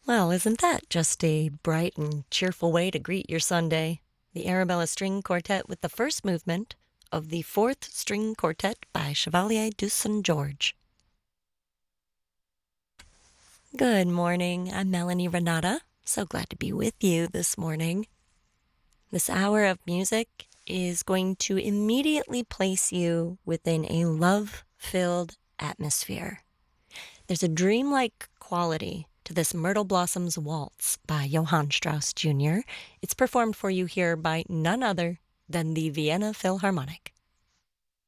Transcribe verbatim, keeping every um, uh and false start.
Well, isn't that just a bright and cheerful way to greet your Sunday? The Arabella String Quartet with the first movement of the Fourth String Quartet by Chevalier de Saint George. Good morning. I'm Melanie Renata. So glad to be with you this morning. This hour of music is going to immediately place you within a love-filled atmosphere. There's a dreamlike quality to this Myrtle Blossoms Waltz by Johann Strauss Junior It's performed for you here by none other than the Vienna Philharmonic.